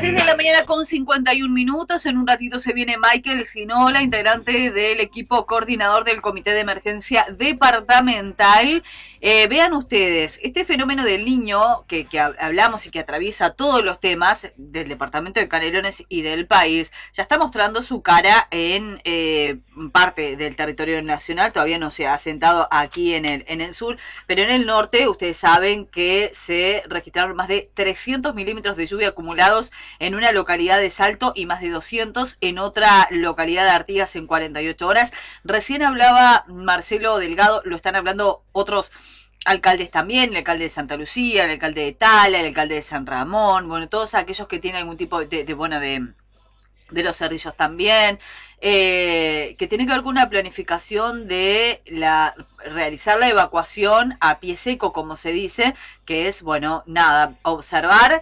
10 de la mañana con 51 minutos. En un ratito se viene Michael Sinola, integrante del equipo coordinador del Comité de Emergencia Departamental. Vean ustedes, este fenómeno del Niño que hablamos y que atraviesa todos los temas del departamento de Canelones y del país, ya está mostrando su cara en parte del territorio nacional. Todavía no se ha asentado aquí en el sur, pero en el norte ustedes saben que se registraron más de 300 milímetros de lluvia acumulados en una localidad de Salto y más de 200 en otra localidad de Artigas en 48 horas. Recién hablaba Marcelo Delgado, lo están hablando otros alcaldes también, el alcalde de Santa Lucía, el alcalde de Tala, el alcalde de San Ramón, bueno, todos aquellos que tienen algún tipo de los Cerrillos también, que tiene que ver con una planificación de realizar la evacuación a pie seco, como se dice, que es, bueno, nada, observar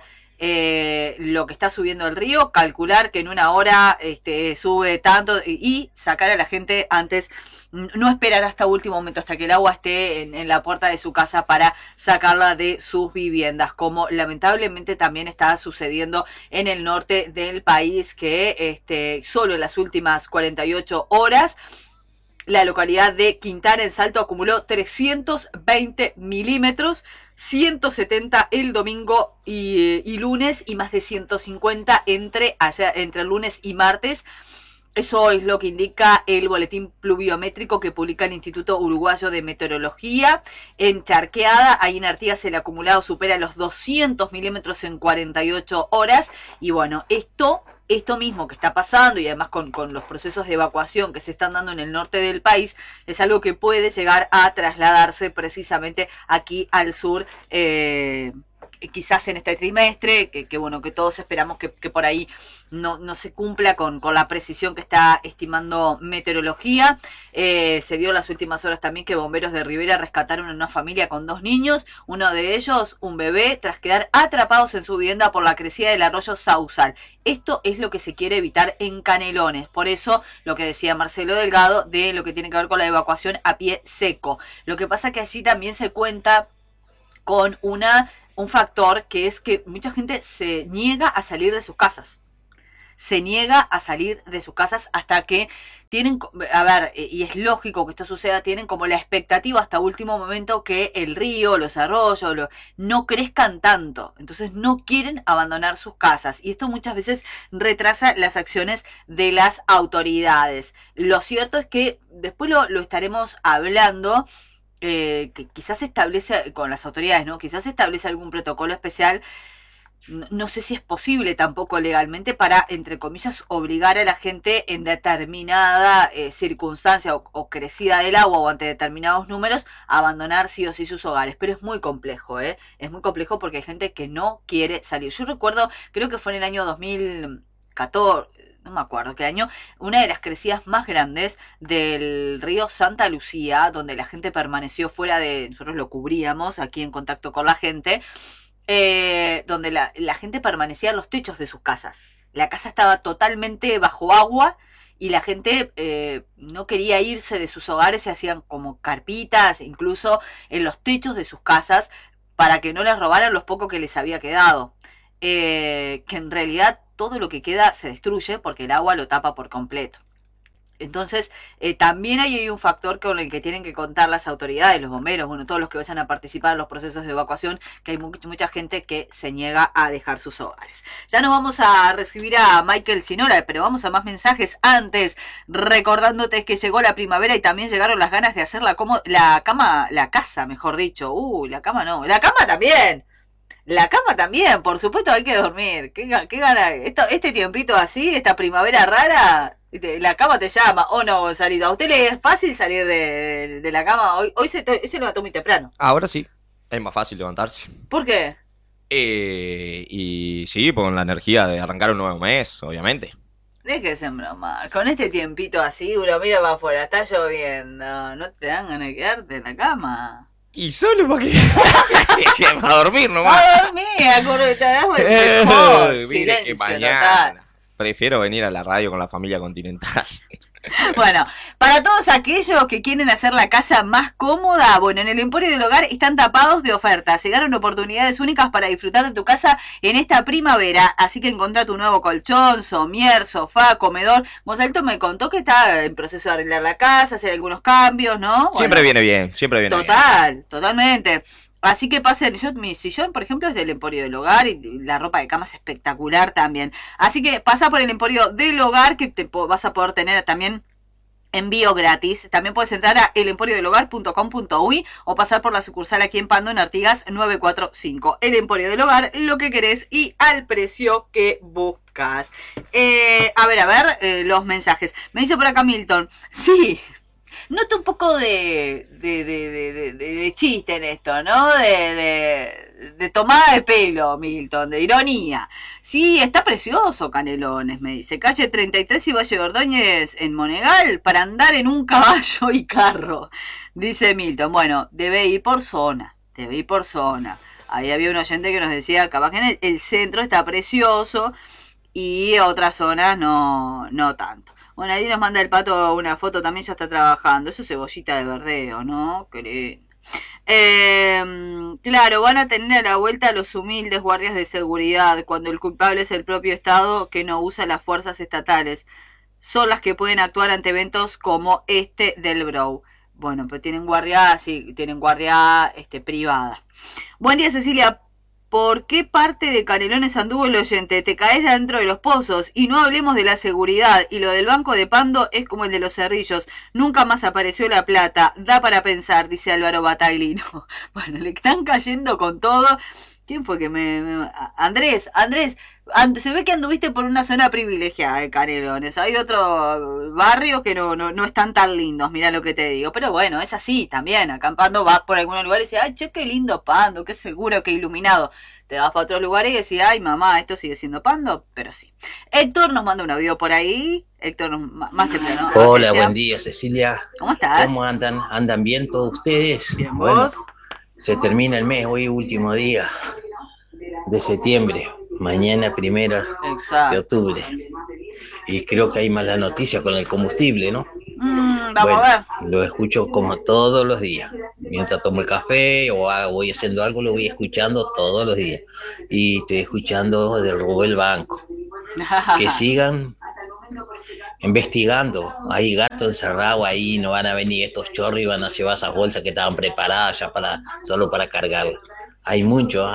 lo que está subiendo el río, calcular que en una hora sube tanto y sacar a la gente antes, no esperar hasta último momento, hasta que el agua esté en la puerta de su casa para sacarla de sus viviendas, como lamentablemente también está sucediendo en el norte del país, que solo en las últimas 48 horas la localidad de Quintana en Salto acumuló 320 milímetros, 170 el domingo y lunes, y más de 150 entre el lunes y martes. Eso es lo que indica el boletín pluviométrico que publica el Instituto Uruguayo de Meteorología. En Charqueada, ahí en Artigas, el acumulado supera los 200 milímetros en 48 horas. Y bueno, esto mismo que está pasando, y además con los procesos de evacuación que se están dando en el norte del país, es algo que puede llegar a trasladarse precisamente aquí al sur, quizás en este trimestre, que bueno, que todos esperamos que por ahí no se cumpla con la precisión que está estimando meteorología. Se dio en las últimas horas también que bomberos de Rivera rescataron a una familia con 2 niños, uno de ellos un bebé, tras quedar atrapados en su vivienda por la crecida del arroyo Sausal. Esto es lo que se quiere evitar en Canelones, por eso lo que decía Marcelo Delgado de lo que tiene que ver con la evacuación a pie seco. Lo que pasa que allí también se cuenta con un factor, que es que mucha gente se niega a salir de sus casas. Se niega a salir de sus casas hasta que tienen, a ver, y es lógico que esto suceda, tienen como la expectativa hasta último momento que el río, los arroyos, no crezcan tanto. Entonces no quieren abandonar sus casas. Y esto muchas veces retrasa las acciones de las autoridades. Lo cierto es que después lo estaremos hablando, que quizás se establece con las autoridades, ¿no? Quizás se establece algún protocolo especial. No sé si es posible tampoco legalmente para, entre comillas, obligar a la gente en determinada circunstancia o crecida del agua o ante determinados números a abandonar sí o sí sus hogares. Pero es muy complejo, ¿eh? Es muy complejo porque hay gente que no quiere salir. Yo recuerdo, creo que fue en el año 2014, no me acuerdo qué año, una de las crecidas más grandes del río Santa Lucía, donde la gente permaneció fuera nosotros lo cubríamos aquí en contacto con la gente, donde la gente permanecía en los techos de sus casas. La casa estaba totalmente bajo agua y la gente no quería irse de sus hogares, se hacían como carpitas, incluso en los techos de sus casas, para que no les robaran los pocos que les había quedado. Que en realidad todo lo que queda se destruye porque el agua lo tapa por completo. Entonces, también hay un factor con el que tienen que contar las autoridades, los bomberos, bueno, todos los que vayan a participar en los procesos de evacuación, que hay mucha gente que se niega a dejar sus hogares. Ya nos vamos a recibir a Michael Sinola, pero vamos a más mensajes antes, recordándote que llegó la primavera y también llegaron las ganas de hacer la casa, mejor dicho. La cama no, la cama también. La cama también, por supuesto, hay que dormir. ¿Qué gana? Este tiempito así, esta primavera rara, la cama te llama. ¿O no, Gonzalito? ¿A usted le es fácil salir de la cama? Hoy se levantó muy temprano. Ahora sí, es más fácil levantarse. ¿Por qué? Y sí, con la energía de arrancar un nuevo mes, obviamente. Déjese bromar. Con este tiempito así, uno mira para afuera, está lloviendo. ¿No te dan ganas de quedarte en la cama? Y solo para que a dormir nomás. A dormir, mejor. Mire que mañana total. Prefiero venir a la radio con la familia Continental. Bueno, para todos aquellos que quieren hacer la casa más cómoda, bueno, en el Emporio del Hogar están tapados de ofertas. Llegaron oportunidades únicas para disfrutar de tu casa en esta primavera. Así que encontrá tu nuevo colchón, somier, sofá, comedor. Gonzalito me contó que está en proceso de arreglar la casa, hacer algunos cambios, ¿no? Bueno, Siempre viene bien, siempre viene bien. total, totalmente. Así que pasen, mi sillón, por ejemplo, es del Emporio del Hogar y la ropa de cama es espectacular también. Así que pasa por el Emporio del Hogar que vas a poder tener también envío gratis. También puedes entrar a elemporiodel.com.uy o pasar por la sucursal aquí en Pando en Artigas 945. El Emporio del Hogar, lo que querés y al precio que buscas. A ver, los mensajes. Me dice por acá Milton, sí. Noto un poco de chiste en esto, ¿no? De tomada de pelo, Milton, de ironía. Sí, está precioso, Canelones, me dice. Calle 33 y Valle de Ordóñez en Monegal para andar en un caballo y carro, dice Milton. Bueno, debe ir por zona. Ahí había un oyente que nos decía, capaz que en el centro está precioso y otras zonas no tanto. Bueno, ahí nos manda el Pato una foto, también ya está trabajando. Eso es cebollita de verdeo, ¿no? Qué lindo. Claro, van a tener a la vuelta a los humildes guardias de seguridad, cuando el culpable es el propio Estado que no usa las fuerzas estatales. Son las que pueden actuar ante eventos como este del Brou. Bueno, pero tienen guardia privada. Buen día, Cecilia. ¿Por qué parte de Canelones anduvo el oyente? Te caes dentro de los pozos. Y no hablemos de la seguridad. Y lo del banco de Pando es como el de los cerrillos. Nunca más apareció la plata. Da para pensar, dice Álvaro Bataglino. Bueno, le están cayendo con todo. ¿Quién fue que Andrés, se ve que anduviste por una zona privilegiada de Canelones. Hay otros barrios que no están tan lindos, mirá lo que te digo. Pero bueno, es así también. Acampando vas por algunos lugares y dices, ay, che, qué lindo Pando, qué seguro, qué iluminado. Te vas para otros lugares y decís, ay, mamá, esto sigue siendo Pando, pero sí. Héctor nos manda un audio por ahí. Héctor, más temprano. Hola, buen día, Cecilia. ¿Cómo estás? ¿Cómo andan? ¿Andan bien todos ustedes? Bien, bueno, ¿vos? Se termina el mes, hoy último día de septiembre, mañana 1 de octubre. Y creo que hay mala noticia con el combustible, ¿no? Vamos a ver. Lo escucho como todos los días. Mientras tomo el café o voy haciendo algo, lo voy escuchando todos los días. Y estoy escuchando del robo del banco. Que sigan investigando. Hay gatos encerrados ahí, no van a venir estos chorros y van a llevar esas bolsas que estaban preparadas ya solo para cargar. Hay muchos,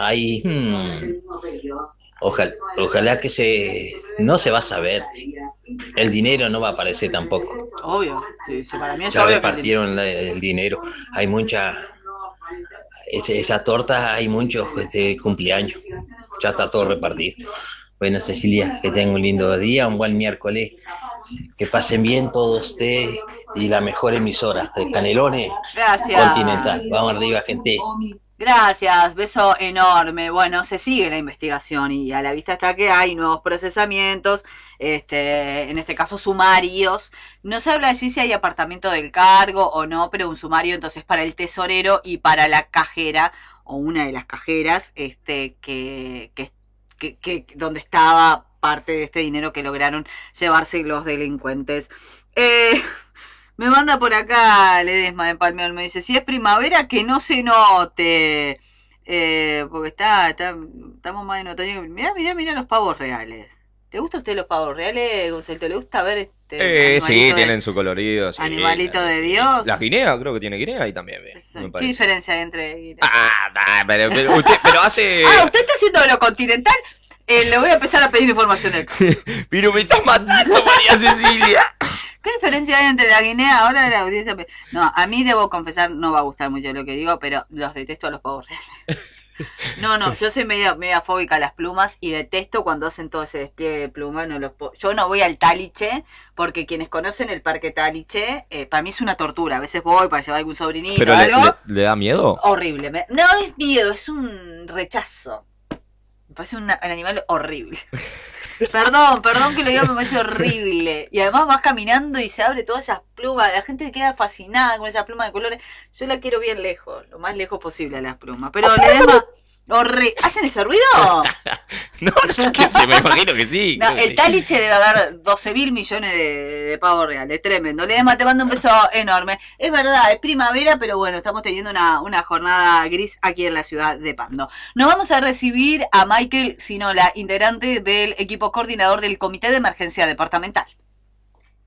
ojalá que no se va a saber. El dinero no va a aparecer tampoco. Obvio, sí, para mí es ya obvio. repartieron el dinero. Hay esa torta, hay muchos cumpleaños. Ya está todo repartido. Bueno, Cecilia, que tengan un lindo día, un buen miércoles. Que pasen bien todos ustedes y la mejor emisora de Canelones. Gracias. Continental. Vamos arriba, gente. Gracias, beso enorme. Bueno, se sigue la investigación y a la vista está que hay nuevos procesamientos, en este caso sumarios. No se habla allí si hay apartamento del cargo o no, pero un sumario entonces para el tesorero y para la cajera o una de las cajeras, que donde estaba parte de este dinero que lograron llevarse los delincuentes. Me manda por acá Ledesma de Palmeón, me dice, si es primavera que no se note, porque estamos más en otoño. Mirá los pavos reales. ¿Te gusta a usted los pavos reales, Gonzalo? ¿Le gusta ver sí, tienen su colorido. Sí, animalito de Dios? La guinea, creo que tiene guinea ahí también. ¿Qué diferencia hay entre guinea? Pero hace... ¿Usted está haciendo lo continental? Le voy a empezar a pedir información de acá. Pero me está matando, María Cecilia. ¿Qué diferencia hay entre la guinea? Ahora la audiencia... No, a mí debo confesar, no va a gustar mucho lo que digo, pero los detesto a los pavos reales. No, yo soy media fóbica a las plumas y detesto cuando hacen todo ese despliegue de plumas. Yo no voy al Taliche, porque quienes conocen el parque Taliche, para mí es una tortura. A veces voy para llevar algún sobrinito. ¿Pero algo. ¿Le da miedo? Horrible. No es miedo, es un rechazo. Me parece un animal horrible. Perdón que lo diga, me parece horrible. Y además vas caminando y se abre todas esas plumas. La gente queda fascinada con esas plumas de colores. Yo la quiero bien lejos, lo más lejos posible a las plumas. Pero ¿Hacen ese ruido? No, yo qué sé, me imagino que sí. No, creo que el sí. Taliche debe haber 12.000 millones de pavos reales, tremendo. Ledesma, te mando un beso enorme. Es verdad, es primavera, pero bueno, estamos teniendo una jornada gris aquí en la ciudad de Pando. Nos vamos a recibir a Michael Sinola, integrante del equipo coordinador del Comité de Emergencia Departamental.